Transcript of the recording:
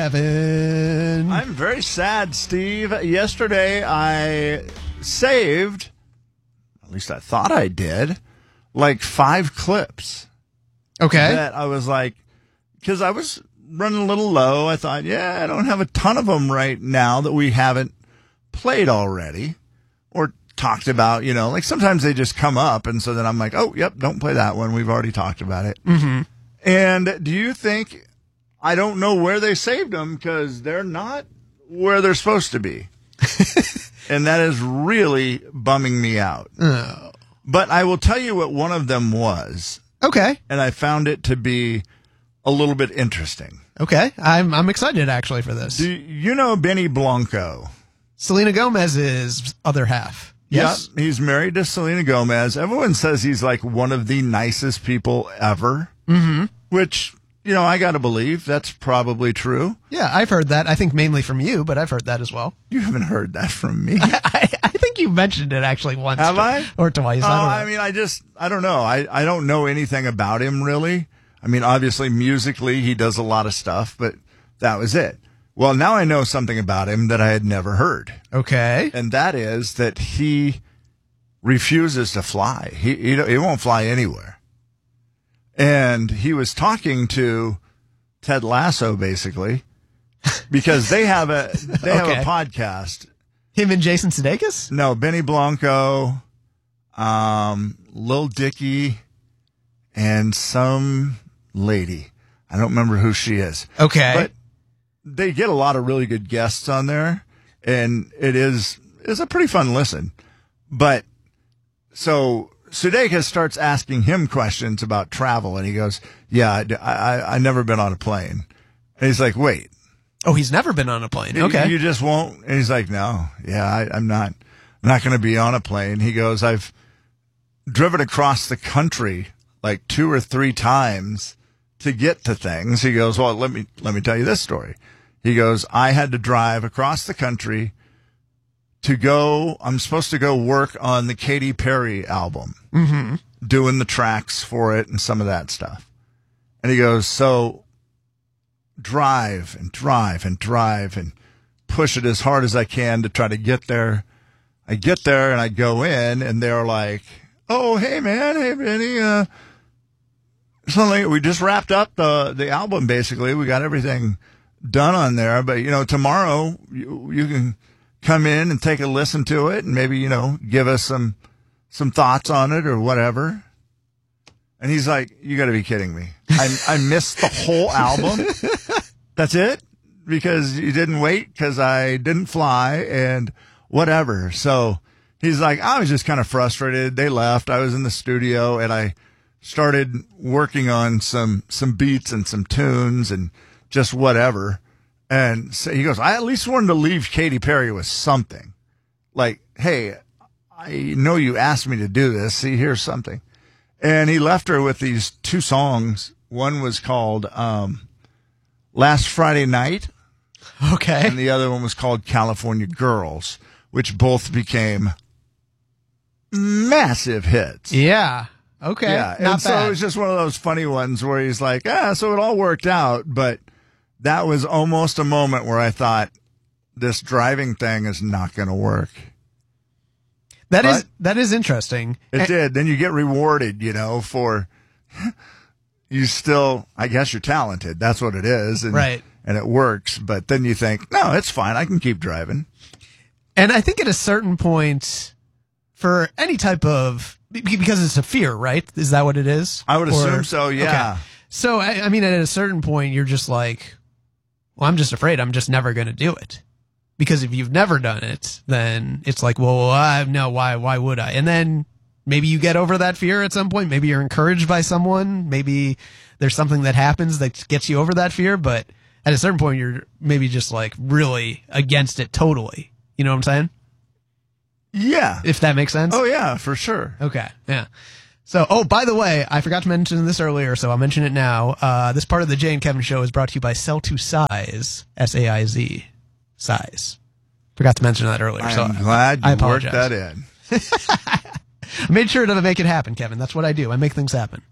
Evan. I'm very sad, Steve. Yesterday I saved, at least I thought I did, like 5 clips. Okay. That I was like, because I was running a little low. I thought, I don't have a ton of them right now that we haven't played already or talked about, like sometimes they just come up. And so then I'm like, oh, yep, don't play that one. We've already talked about it. Mm-hmm. And do you think, I don't know where they saved them because they're not where they're supposed to be. And that is really bumming me out. Oh. But I will tell you what one of them was. Okay. And I found it to be a little bit interesting. Okay. I'm excited actually for this. Do you know Benny Blanco? Selena Gomez's other half. Yes. Yeah, he's married to Selena Gomez. Everyone says he's like one of the nicest people ever. Mm-hmm. Which, I got to believe that's probably true. Yeah, I've heard that. I think mainly from you, but I've heard that as well. You haven't heard that from me. I think you mentioned it actually once. Have I? Or twice. I don't know. I don't know anything about him really. I mean, obviously musically he does a lot of stuff, but that was it. Well, now I know something about him that I had never heard. Okay. And that is that he refuses to fly. He won't fly anywhere. And he was talking to Ted Lasso basically because they have a podcast. Him and Jason Sudeikis? No, Benny Blanco, Lil Dicky, and some lady. I don't remember who she is. Okay. But they get a lot of really good guests on there, and it's a pretty fun listen. But so Sudeikis starts asking him questions about travel, and he goes, "Yeah, I never been on a plane." And he's like, "Wait, oh, he's never been on a plane? Okay, you just won't?" And he's like, "No, I'm not going to be on a plane." He goes, "I've driven across the country like 2 or 3 times to get to things." He goes, "Well, let me tell you this story." He goes, "I had to drive across the country I'm supposed to go work on the Katy Perry album, mm-hmm. doing the tracks for it and some of that stuff." And he goes, "So drive and drive and drive and push it as hard as I can to try to get there. I get there and I go in and they're like, 'Oh, hey man, hey Benny, something, we just wrapped up the album basically. We got everything done on there, but tomorrow you can come in and take a listen to it and maybe, give us some thoughts on it or whatever.'" And he's like, "You got to be kidding me. I missed the whole album. That's it? Because you didn't wait because I didn't fly and whatever." So he's like, "I was just kind of frustrated. They left. I was in the studio and I started working on some beats and some tunes and just whatever." And so he goes, "I at least wanted to leave Katy Perry with something. Like, hey, I know you asked me to do this. See, here's something." And he left her with these 2 songs. One was called Last Friday Night. Okay. And the other one was called California Girls, which both became massive hits. Yeah. Okay. Yeah. Not and so bad. it was just one of those funny ones where he's like, so it all worked out. But that was almost a moment where I thought, this driving thing is not going to work. That is interesting. It did. Then you get rewarded, for you still, I guess you're talented. That's what it is. And, right. And it works. But then you think, no, it's fine. I can keep driving. And I think at a certain point, for any type of, because it's a fear, right? Is that what it is? I would assume so, yeah. Okay. So, I mean, at a certain point, you're just like, well, I'm just afraid I'm just never going to do it. Because if you've never done it, then it's like, well, no, why would I? And then maybe you get over that fear at some point. Maybe you're encouraged by someone. Maybe there's something that happens that gets you over that fear. But at a certain point, you're maybe just like really against it totally. You know what I'm saying? Yeah. If that makes sense? Oh, yeah, for sure. Okay, yeah. So, by the way, I forgot to mention this earlier, so I'll mention it now. This part of the Jay and Kevin Show is brought to you by Sell2Size, SAIZ. Size. Forgot to mention that earlier. I'm glad you worked that in. I made sure to make it happen, Kevin. That's what I do. I make things happen.